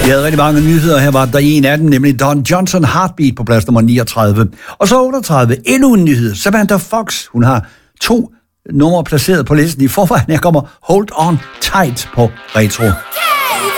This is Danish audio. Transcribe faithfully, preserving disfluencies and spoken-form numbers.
Vi havde rigtig mange nyheder. Her var der en af dem, nemlig Don Johnson, Heartbeat på plads nummer niogtredive. Og så otteogtredive, endnu en nyhed. Samantha Fox, hun har to numre placeret på listen i forvejen. Her kommer Hold On Tight på Retro.